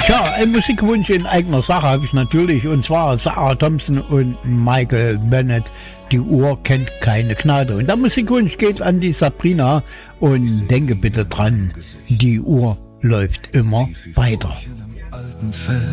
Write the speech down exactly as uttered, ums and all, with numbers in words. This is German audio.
Ja, ein Musikwunsch in eigener Sache habe ich natürlich, und zwar Sarah Thompson und Michael Bennett. Die Uhr kennt keine Gnade. Und der Musikwunsch geht an die Sabrina, und denke bitte dran, die Uhr läuft immer weiter.